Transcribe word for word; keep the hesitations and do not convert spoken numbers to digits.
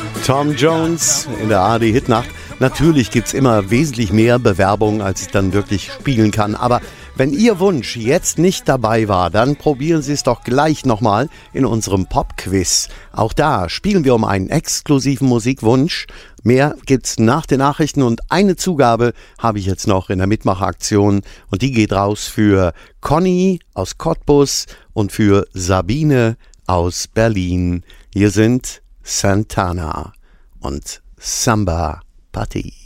Tom Jones in der A R D-Hitnacht. Natürlich gibt es immer wesentlich mehr Bewerbungen, als ich dann wirklich spielen kann. Aber wenn Ihr Wunsch jetzt nicht dabei war, dann probieren Sie es doch gleich nochmal in unserem Pop-Quiz. Auch da spielen wir um einen exklusiven Musikwunsch. Mehr gibt's nach den Nachrichten und eine Zugabe habe ich jetzt noch in der Mitmachaktion. Und die geht raus für Conny aus Cottbus und für Sabine aus Berlin. Hier sind Santana und Samba Party.